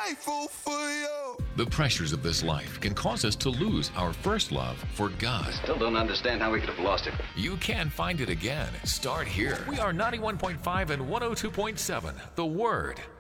grateful for you. The pressures of this life can cause us to lose our first love for God. Still don't understand how we could have lost it. You can find it again. Start here. We are 91.5 and 102.7. The Word.